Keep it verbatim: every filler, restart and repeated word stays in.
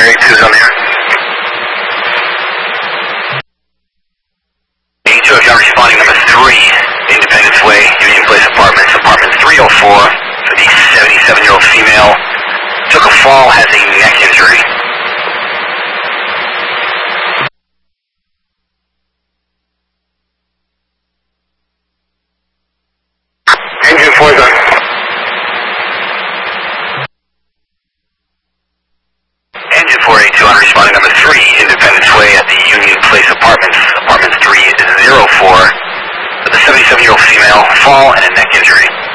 Fire eighty-two's on there. eighty-two, if you're responding, number three, Independence Way, Union Place Apartments, apartment three oh four, for the seventy-seven-year-old female. Took a fall, has a neck injury. Engine four is on. Engine four eighty-two on responding number three, Independence Way at the Union Place Apartments, apartment three oh four, for the seventy-seven-year-old female, fall and a neck injury.